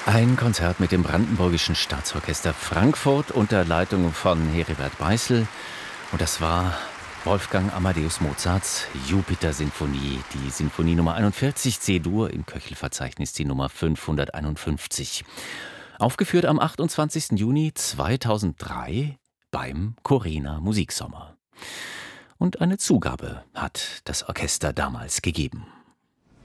Ein Konzert mit dem Brandenburgischen Staatsorchester Frankfurt unter Leitung von Heribert Beißel. Und das war Wolfgang Amadeus Mozarts Jupiter-Sinfonie, die Sinfonie Nummer 41 C-Dur, im Köchelverzeichnis die Nummer 551. Aufgeführt am 28. Juni 2003 beim Corina Musiksommer. Und eine Zugabe hat das Orchester damals gegeben.